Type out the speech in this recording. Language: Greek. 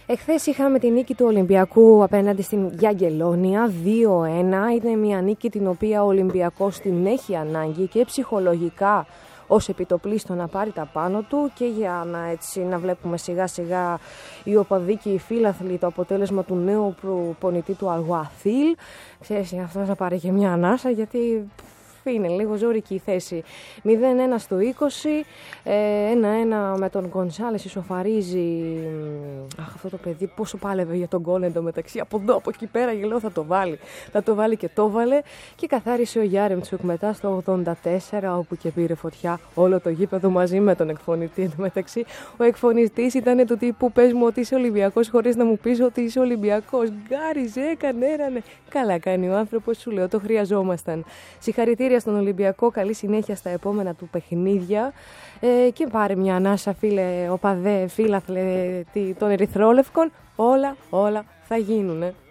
Εχθές είχαμε τη νίκη του Ολυμπιακού απέναντι στην Γιαγγελόνια 2-1. Είναι μια νίκη την οποία ο Ολυμπιακός την έχει ανάγκη και ψυχολογικά ως επιτοπλίστων να πάρει τα πάνω του και για να βλέπουμε σιγά σιγά οι οπαδοί και οι φίλαθλοι το αποτέλεσμα του νέου προπονητή του Αλγουαθίλ. Ξέρεις, αυτός να πάρει και μια ανάσα γιατί είναι λίγο ζώρικη η θέση. 0-1 στο 20, 1-1 με τον Γκονσάλες ισοφαρίζει. Αυτό το παιδί πόσο πάλευε για τον γκολ εντωμεταξύ. Από εδώ, από εκεί πέρα γελώ θα το βάλει. Θα το βάλει και το βάλε. Και καθάρισε ο Γιάρεμτσουκ μετά στο 84, όπου και πήρε φωτιά όλο το γήπεδο μαζί με τον εκφωνητή εντωμεταξύ. Ο εκφωνητής ήταν του τύπου πες μου ότι είσαι Ολυμπιακός χωρίς να μου πεις ότι είσαι Ολυμπιακός. Γκάριζε, έκανε. Καλά κάνει ο άνθρωπος, σου λέω, το χρειαζόμασταν. Συγχαρητήρια στον Ολυμπιακό, καλή συνέχεια στα επόμενα του παιχνίδια και πάρε μια ανάσα φίλε, οπαδέ, φίλαθλε των ερυθρόλευκων, όλα θα γίνουνε.